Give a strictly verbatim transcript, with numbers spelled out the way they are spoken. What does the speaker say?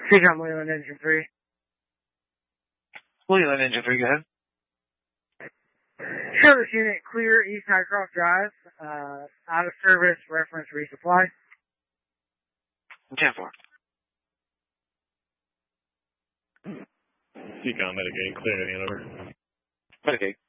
Seacom Leland Engine three. Leland Engine three, go ahead. Service unit clear, East Highcroft Drive. Uh, out of service, reference resupply. ten four. Seacom Medicaid, clear to Hanover. Medicaid.